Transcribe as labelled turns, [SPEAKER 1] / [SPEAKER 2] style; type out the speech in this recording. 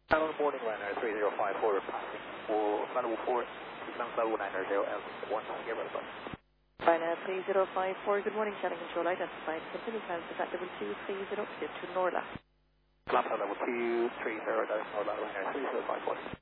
[SPEAKER 1] Hello, morning, Liner 3054, passing for level 4, Eastbound level 900 L1, get ready, bye.
[SPEAKER 2] Liner 3054, good morning, Channel Control identified. Continue time to level 230 to Norla.
[SPEAKER 1] Lap level 230, Norla, Liner 3054.